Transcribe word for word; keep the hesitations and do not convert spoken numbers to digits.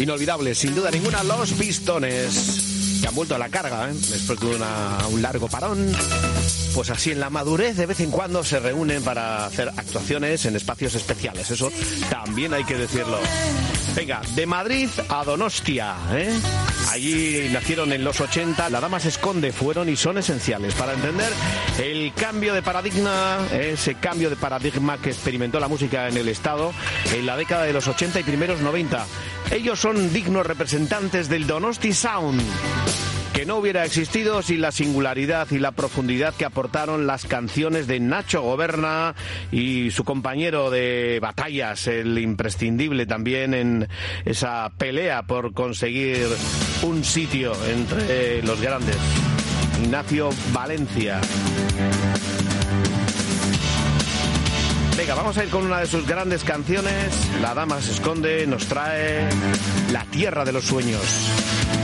Inolvidables, sin duda ninguna, Los Pistones, que han vuelto a la carga, ¿eh? Después de una, un largo parón. Pues así, en la madurez, de vez en cuando se reúnen para hacer actuaciones en espacios especiales. Eso también hay que decirlo. Venga, de Madrid a Donostia, ¿eh? Allí nacieron en los ochenta. La Dama se esconde, fueron y son esenciales para entender el cambio de paradigma, ese cambio de paradigma que experimentó la música en el Estado en la década de los ochenta y primeros noventa. Ellos son dignos representantes del Donosti Sound, que no hubiera existido sin la singularidad y la profundidad que aportaron las canciones de Nacho Goberna y su compañero de batallas, el imprescindible también en esa pelea por conseguir un sitio entre los grandes, Ignacio Valencia. Venga, vamos a ir con una de sus grandes canciones. La Dama se esconde, nos trae La Tierra de los Sueños.